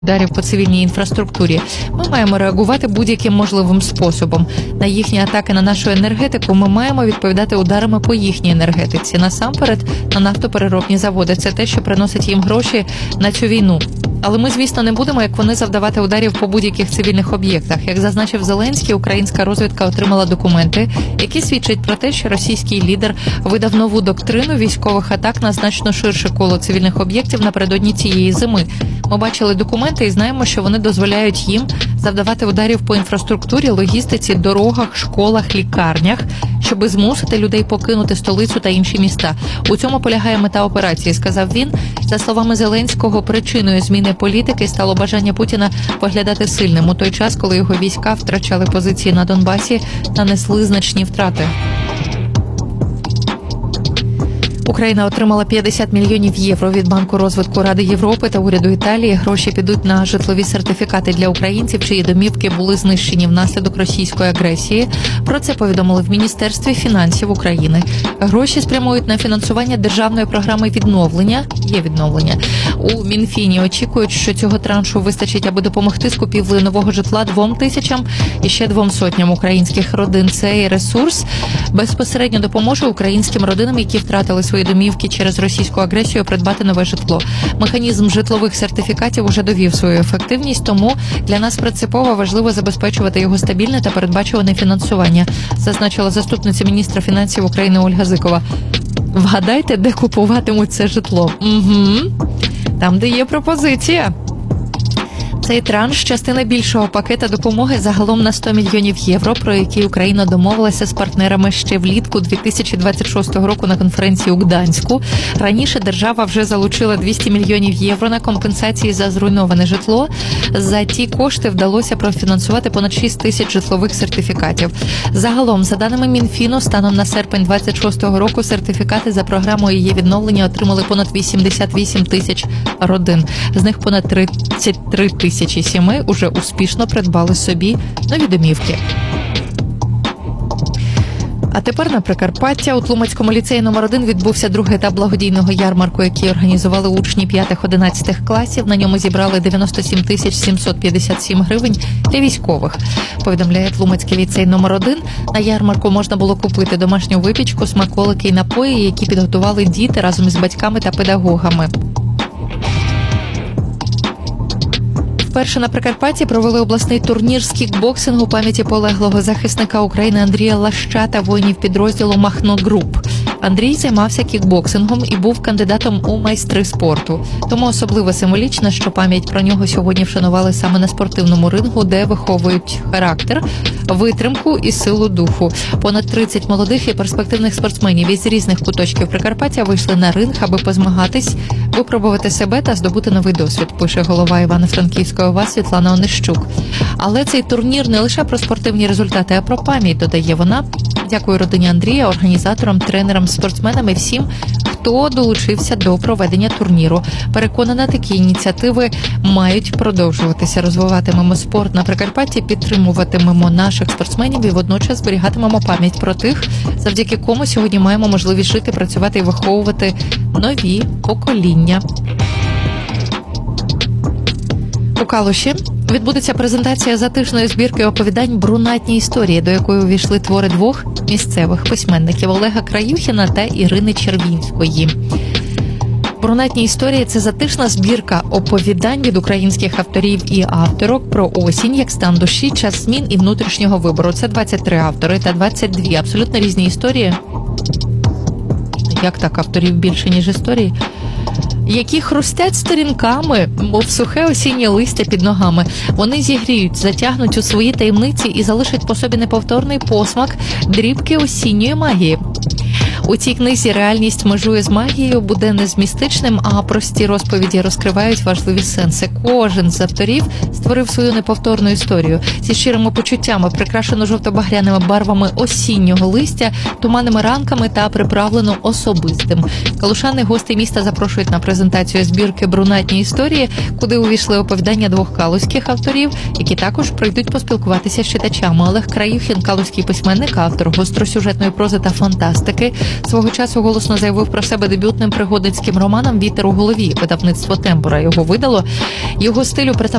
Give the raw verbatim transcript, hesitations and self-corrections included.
ударів по цивільній інфраструктурі. Ми маємо реагувати будь-яким можливим способом. На їхні атаки на нашу енергетику ми маємо відповідати ударами по їхній енергетиці. Насамперед, на нафтопереробні заводи. Це те, що приносить їм гроші на цю війну. Але ми, звісно, не будемо, як вони, завдавати ударів по будь-яких цивільних об'єктах. Як зазначив Зеленський, українська розвідка отримала документи, які свідчать про те, що російський лідер видав нову доктрину військових атак на значно ширше коло цивільних об'єктів напередодні цієї зими. Ми бачили документи і знаємо, що вони дозволяють їм завдавати ударів по інфраструктурі, логістиці, дорогах, школах, лікарнях, щоби змусити людей покинути столицю та інші міста. У цьому полягає мета операції, сказав він. За словами Зеленського, причиною зміни політики стало бажання Путіна виглядати сильним у той час, коли його війська втрачали позиції на Донбасі та несли значні втрати. Україна отримала п'ятдесят мільйонів євро від Банку розвитку Ради Європи та уряду Італії. Гроші підуть на житлові сертифікати для українців, чиї домівки були знищені внаслідок російської агресії. Про це повідомили в Міністерстві фінансів України. Гроші спрямують на фінансування державної програми відновлення. Є відновлення. У Мінфіні очікують, що цього траншу вистачить, аби допомогти з купівлею нового житла двом тисячам і ще двом сотням українських родин. Цей ресурс безпосередньо допоможе українським родинам, які втратили свої домівки через російську агресію, придбати нове житло. Механізм житлових сертифікатів уже довів свою ефективність, тому для нас принципово важливо забезпечувати його стабільне та передбачуване фінансування, зазначила заступниця міністра фінансів України Ольга Зикова. Вгадайте, де купуватимуть це житло? Угу. Там, де є пропозиція. Цей транш – частина більшого пакета допомоги загалом на сто мільйонів євро, про який Україна домовилася з партнерами ще влітку дві тисячі двадцять шостого року на конференції у Гданську. Раніше держава вже залучила двісті мільйонів євро на компенсації за зруйноване житло. За ті кошти вдалося профінансувати понад шість тисяч житлових сертифікатів. Загалом, за даними Мінфіну, станом на серпень двадцять шостого року сертифікати за програмою її відновлення отримали понад вісімдесят вісім тисяч родин. З них понад тридцять три тисячі сімей уже успішно придбали собі нові домівки. А тепер на Прикарпаття. У Тлумацькому ліцеї номер один відбувся другий етап благодійного ярмарку, який організували учні п'ятих-одинадцятих класів. На ньому зібрали дев'яносто сім тисяч сімсот п'ятдесят сім гривень для військових. Повідомляє Тлумацький ліцей номер один. На ярмарку можна було купити домашню випічку, смаколики і напої, які підготували діти разом із батьками та педагогами. Вперше на Прикарпатті провели обласний турнір з кікбоксингу пам'яті полеглого захисника України Андрія Лаща та воїнів підрозділу «Махно Груп». Андрій займався кікбоксингом і був кандидатом у майстри спорту. Тому особливо символічно, що пам'ять про нього сьогодні вшанували саме на спортивному рингу, де виховують характер, витримку і силу духу. Понад тридцять молодих і перспективних спортсменів із різних куточків Прикарпаття вийшли на ринг, аби позмагатись, випробувати себе та здобути новий досвід, пише голова Івано-Франківської ОВА Світлана Онищук. Але цей турнір не лише про спортивні результати, а про пам'ять, додає вона. Дякую родині Андрія, організаторам, тренерам, спортсменам і всім, хто долучився до проведення турніру. Переконана, такі ініціативи мають продовжуватися. Розвиватимемо спорт на Прикарпатті, підтримуватимемо наших спортсменів і водночас зберігатимемо пам'ять про тих, завдяки кому сьогодні маємо можливість жити, працювати і виховувати нові покоління. У Калуші відбудеться презентація затишної збірки оповідань «Брунатні історії», до якої увійшли твори двох місцевих письменників Олега Краюхіна та Ірини Червінської. «Брунатні історії» – це затишна збірка оповідань від українських авторів і авторок про осінь, як стан душі, час змін і внутрішнього вибору. Це двадцять три автори та двадцять дві абсолютно різні історії. Як так, авторів більше, ніж історії? Які хрустять сторінками, мов сухе осіннє листя під ногами. Вони зігріють, затягнуть у свої таємниці і залишать по собі неповторний посмак дрібки осінньої магії. У цій книзі реальність межує з магією, буде не з містичним, а прості розповіді розкривають важливі сенси. Кожен з авторів створив свою неповторну історію. Зі щирими почуттями, прикрашено жовто-багряними барвами осіннього листя, туманними ранками та приправлено особистим. Калушани гості міста запрошують на презентацію збірки «Брунатні історії», куди увійшли оповідання двох калузьких авторів, які також прийдуть поспілкуватися з читачами. Олег Краюхін – калузький письменник, автор гостросюжетної прози та фантастики. Свого часу голосно заявив про себе дебютним пригодницьким романом «Вітер у голові». Видавництво «Тембура» його видало. Його стилю